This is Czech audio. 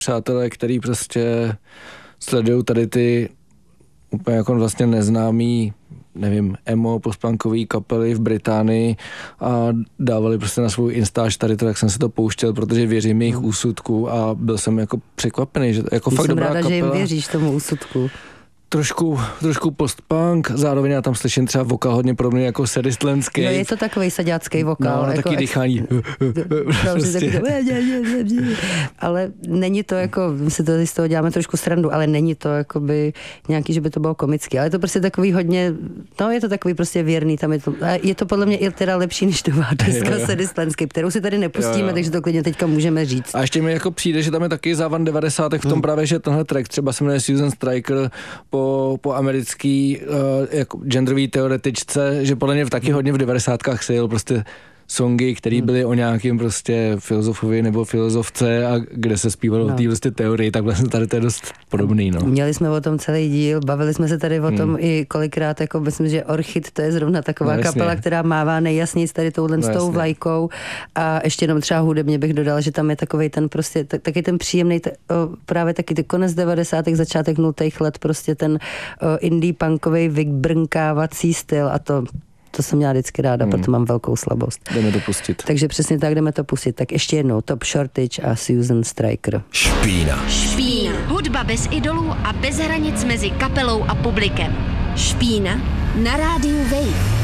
přátelé, který prostě sledují tady ty úplně jako vlastně neznámý, nevím, emo, postpunkový kapely v Británii a dávali prostě na svůj Instač tady to, jak jsem se to pouštěl, protože věřím jejich úsudku a byl jsem jako překvapený, že jako fakt dobrá kapela. Jsem ráda, že jim věříš tomu úsudku. Trošku postpunk, zároveň já tam slyším třeba vokál hodně podobný jako Saddest Landscape. No je to takovej saďácký vokál. No, jako taky dýchání. Prostě. Ale není to jako, my si to z toho děláme trošku srandu, ale není to jakoby nějaký, že by to bylo komický. Ale je to prostě takový hodně, no je to takový prostě věrný. Tam je to podle mě i teda lepší než nová deska Saddest Landscape, kterou si tady nepustíme, takže to klidně teďka můžeme říct. A ještě mi jako přijde, že tam je taky závan 90. v tom právě, že tenhle track třeba se jmenuje Susan Stryker po americký jako genderový teoretičce, že podle mě taky hodně v 90kách se jel prostě songy, které byly o nějakým prostě filozofovi nebo filozofce a kde se zpívalo o té prostě teorii, tak vlastně tady to je dost podobný, no. Měli jsme o tom celý díl, bavili jsme se tady o tom i kolikrát, jako myslím, že Orchid to je zrovna taková kapela, která mává nejjasnějc tady touhle s tou vlajkou a ještě jenom třeba hudebně bych dodala, že tam je takovej ten prostě, taky ten příjemný, právě taky ty konec 90. začátek 0. let, prostě ten indie punkovej vybrnkávací styl a to jsem měla vždycky ráda, proto mám velkou slabost. Jdeme to pustit. Takže přesně tak jdeme to pustit. Tak ještě jednou Top Shortage a Susan Stryker. Špína. Hudba bez idolů a bez hranic mezi kapelou a publikem. Špína na rádiu Wave.